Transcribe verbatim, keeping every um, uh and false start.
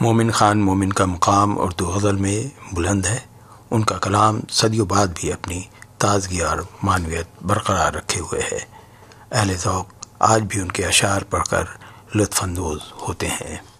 मोमिन खान मोमिन का मुकाम उर्दू गज़ल में बुलंद है। उनका कलाम सदियों बाद भी अपनी ताजगी और मानवियत बरकरार रखे हुए है। अहले ज़ौक़ आज भी उनके अशार पढ़कर लुत्फ़ अंदोज़ होते हैं।